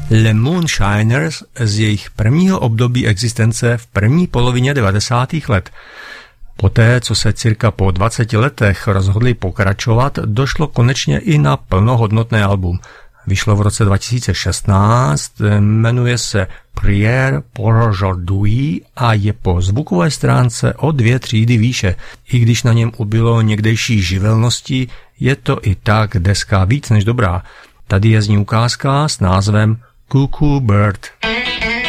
Le Moonshiners z jejich prvního období existence v první polovině 90. let. Poté, co se cirka po 20 letech rozhodli pokračovat, došlo konečně i na plnohodnotné album. Vyšlo v roce 2016, jmenuje se Prière pour aujourd'hui a je po zvukové stránce o 2 třídy výše. I když na něm ubylo někdejší živelnosti, je to i tak deska víc než dobrá. Tady je z ní ukázka s názvem Cuckoo Bird.